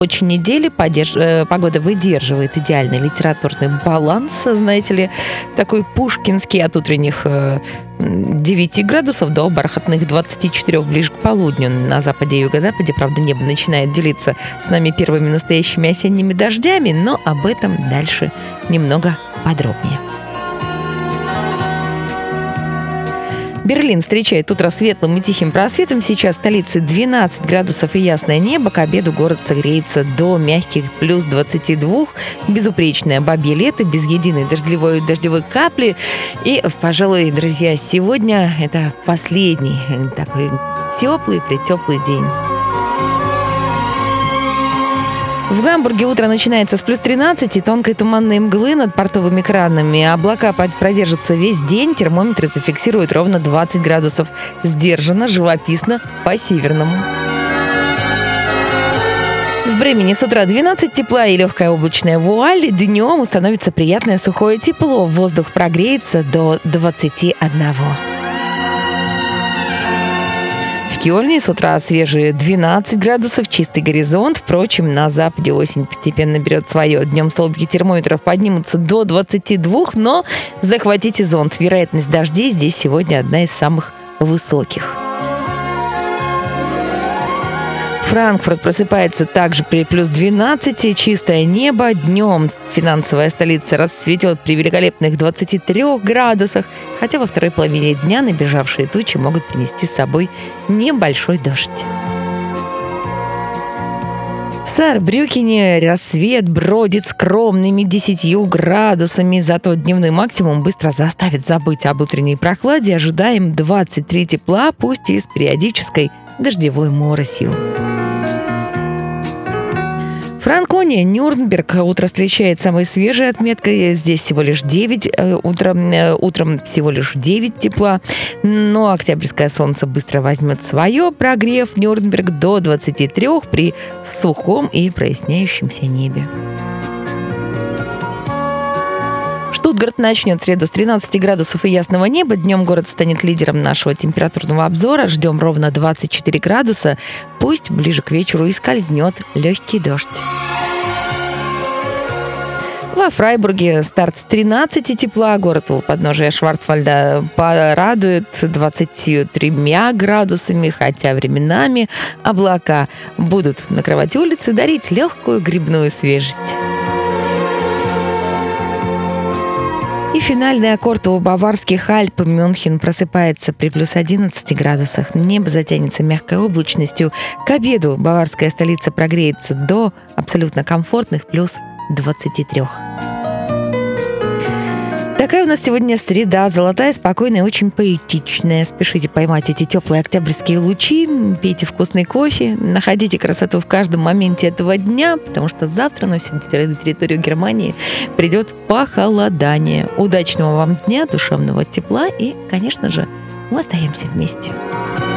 Очень недели погода выдерживает идеальный литературный баланс, знаете ли, такой пушкинский от утренних 9 градусов до бархатных 24 ближе к полудню. На западе и юго-западе, правда, небо начинает делиться с нами первыми настоящими осенними дождями, но об этом дальше немного подробнее. Берлин встречает утро светлым и тихим просветом. Сейчас в столице 12 градусов и ясное небо. К обеду город согреется до мягких плюс 22. Безупречное бабье лето, без единой дождевой капли. И, пожалуй, друзья, сегодня это последний такой теплый день. В Гамбурге утро начинается с плюс 13 и тонкой туманной мглы над портовыми кранами. Облака продержатся весь день, термометры зафиксируют ровно 20 градусов. Сдержанно, живописно, по-северному. В Бремени с утра 12 тепла и легкая облачная вуаль. Днем установится приятное сухое тепло. Воздух прогреется до 21. В Кёльне с утра свежие 12 градусов, чистый горизонт. Впрочем, на западе осень постепенно берет свое. Днем столбики термометров поднимутся до 22, но захватите зонт. Вероятность дождей здесь сегодня одна из самых высоких. Франкфурт просыпается также при плюс 12, чистое небо. Днем финансовая столица расцветет при великолепных 23 градусах, хотя во второй половине дня набежавшие тучи могут принести с собой небольшой дождь. В Саарбрюкене рассвет бродит скромными 10 градусами, зато дневной максимум быстро заставит забыть об утренней прохладе. Ожидаем 23 тепла, пусть и с периодической дождевой моросью. Франкония, Нюрнберг. Утро встречает самой свежей отметкой. Здесь всего лишь 9. Утром всего лишь 9 тепла. Но октябрьское солнце быстро возьмет свое, прогрев Нюрнберг до 23 при сухом и проясняющемся небе. Штутгарт начнет среду с 13 градусов и ясного неба. Днем город станет лидером нашего температурного обзора. Ждем ровно 24 градуса. Пусть ближе к вечеру и скользнет легкий дождь. Во Фрайбурге старт с 13 тепла. Город у подножия Шварцвальда порадует 23 градусами, хотя временами облака будут накрывать улицы, дарить легкую грибную свежесть. И финальный аккорд у Баварских Альп. Мюнхен просыпается при плюс 11 градусах. Небо затянется мягкой облачностью. К обеду баварская столица прогреется до абсолютно комфортных плюс 23. Такая у нас сегодня среда. Золотая, спокойная, очень поэтичная. Спешите поймать эти теплые октябрьские лучи. Пейте вкусный кофе. Находите красоту в каждом моменте этого дня, потому что завтра на всю территорию Германии придет похолодание. Удачного вам дня, душевного тепла и, конечно же, мы остаемся вместе.